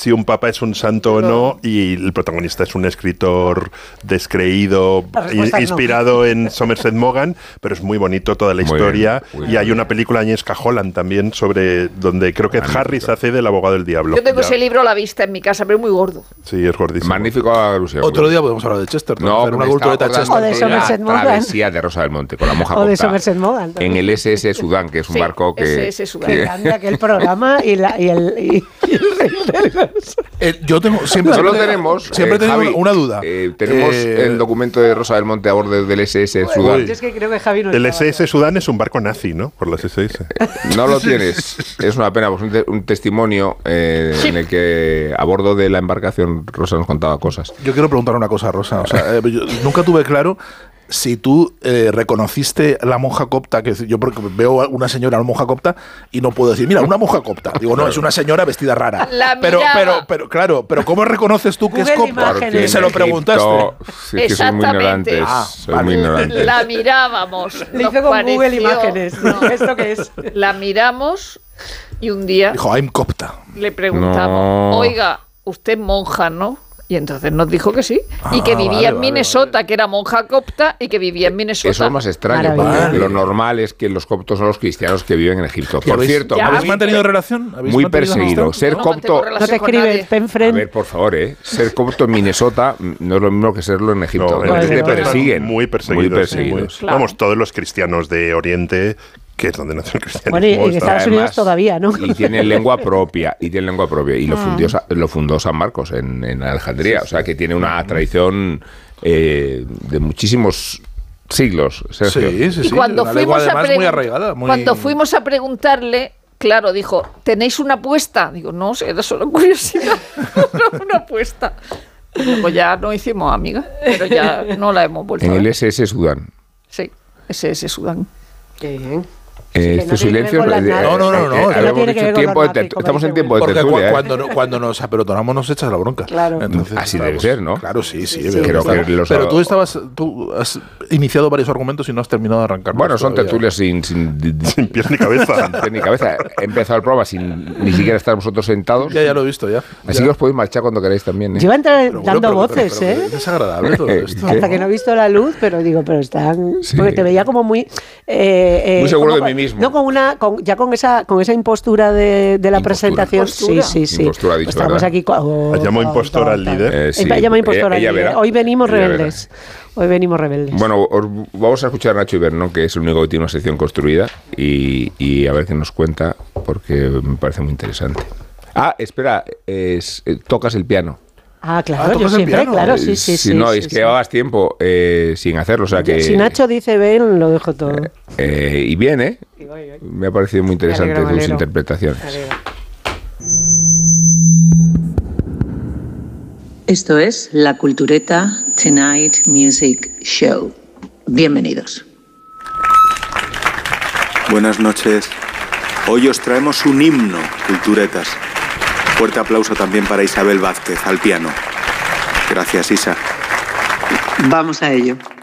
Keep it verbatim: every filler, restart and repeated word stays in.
si un papa es un santo no. o no, y el protagonista es un escritor descreído, inspirado no. en Somerset Maugham, pero es muy bonito toda la muy historia. Bien, y bien. Hay una película de Agnieszka Holland también sobre donde creo que Ed Harris hace del abogado del diablo. Yo tengo ya. ese libro a la vista en mi casa, pero es muy gordo. Sí, es gordísimo. Magnífico alusión. Otro día podemos hablar de Chesterton. No, una cultureta Chesterton. O de Somerset Maugham. Travesía de Rosa del Monte, con la monja O de copta, Somerset Maugham. En el S S Sudán, que es un sí, barco que... S S Sudán. Que, Me encanta aquel programa y, la, y el... Y, y el eh, yo tengo... Siempre, Solo siempre, tenemos... Siempre eh, tengo Javi, una duda. Eh, tenemos eh, el documento de Rosa del Monte a bordo del S S Sudán. Yo es que creo que Javi no el S S Sudán es un barco nazi, ¿no? Por las S S. No lo tienes. Es una pena, pues un, te, un testimonio eh, sí. en el que a bordo de la embarcación Rosa nos contaba cosas. Yo quiero preguntar una cosa, Rosa. O sea, eh, yo nunca tuve claro si tú eh, reconociste la monja copta, que yo porque veo a una señora, una monja copta, y no puedo decir, mira, una monja copta. Digo, no, es una señora vestida rara. La pero, pero, pero, claro, pero ¿cómo reconoces tú que Google es copta? Imágenes. Se lo preguntaste. Sí, es que soy muy ignorante. Ah, soy vale. muy ignorante. La mirábamos. Le hizo con Google Imágenes. No. ¿Esto qué es? La miramos y un día dijo, I'm copta. Le preguntamos, no. Oiga, usted es monja, ¿no? Y entonces nos dijo que sí. Ah, y que vivía vale, en Minnesota, vale, vale. que era monja copta y que vivía en Minnesota. Eso es más extraño, porque lo normal es que los coptos son los cristianos que viven en Egipto. Por habéis, cierto, ¿habéis muy, mantenido relación? ¿Habéis muy mantenido perseguido. Ser no, copto... No te escribes, A ver, por favor, ¿eh? Ser copto en Minnesota no es lo mismo que serlo en Egipto. No, en Egipto te persiguen. Muy perseguidos. Muy perseguidos. Sí, muy, claro. Vamos, todos los cristianos de Oriente... que es donde nació el cristianismo. Bueno, y en Estados Además, Unidos todavía, ¿no? Y tienen lengua propia, y tienen lengua propia. Y lo, fundió, lo fundó San Marcos en, en Alejandría. Sí, sí. O sea, que tiene una tradición eh, de muchísimos siglos, Sergio. Sí, sí, sí. Y cuando, una fuimos lengua, a además, muy arraigada. Muy... cuando fuimos a preguntarle, claro, dijo, ¿tenéis una apuesta? Digo, no, era solo curiosidad. No, una apuesta. Y luego ya no hicimos amigas, pero ya no la hemos vuelto en a ver. En el S S Sudán. Sí, S S Sudán. Qué bien. Eh, este no silencio. No, no, no, no. Estamos en tiempo de Porque tertulia. Cuando, cuando, cuando nos apelotonamos nos echas la bronca. Claro. Entonces, Así debe ser, ¿no? Claro, sí, sí. sí, sí creo que los pero tú estabas, tú has iniciado varios argumentos y no has terminado de arrancar. Bueno, son tertulias sin, sin, sin pies ni cabeza. Sin pies ni cabeza. He empezado el programa sin ni siquiera estar vosotros sentados. Ya, ya lo he visto, ya. Así ya. que os podéis marchar cuando queráis también. ¿eh? Llevan tra- pero, dando pero, voces, pero, pero, ¿eh? Es desagradable todo esto. Hasta que no he visto la luz, pero digo, pero están... Sí. Porque te veía como muy... Eh, eh, muy seguro como, de mí mismo. No, con una... Con, ya con esa con esa impostura de, de la impostura. presentación. Impostura. Sí, sí, sí. Impostura, dicho, pues estamos ¿verdad? aquí... Oh, Llamó oh, impostora oh, al oh, líder. Eh, sí. Llama impostora ella, al ella líder. Hoy venimos ella rebeldes. Hoy venimos rebeldes. Bueno, os, vamos a escuchar a Nacho Ibernón, que es el único que tiene una sección construida, y, y a ver qué nos cuenta, porque me parece muy interesante. Ah, espera, es, eh, tocas el piano. Ah, claro, Ah, yo ¿tocas el siempre, piano? claro, sí, sí, si sí. no, sí, es sí, que llevabas tiempo eh, sin hacerlo, o sea que... Si Nacho dice ven, lo dejo todo. Eh, eh, y bien, ¿eh? Me ha parecido muy interesante alegro, tus interpretaciones. Esto es La Cultureta Tonight Music Show. Bienvenidos. Buenas noches. Hoy os traemos un himno, culturetas. Fuerte aplauso también para Isabel Vázquez, al piano. Gracias, Isa. Vamos a ello.